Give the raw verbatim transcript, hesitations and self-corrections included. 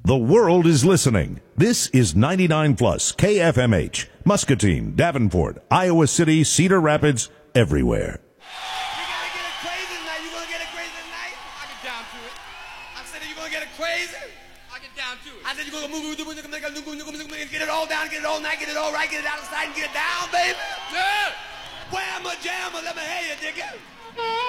The world is listening. This is ninety-nine plus K F M H, Muscatine, Davenport, Iowa City, Cedar Rapids, everywhere. You gotta get it crazy tonight. You gonna get it crazy tonight? I get down to it. I said, you gonna get it crazy? I get down to it. I said, you gonna move, move, move, move, get it all down, get it all night, get it all right, get it out of sight, and get it down, baby. Yeah. Whamma jamma, let me hear you, dig it.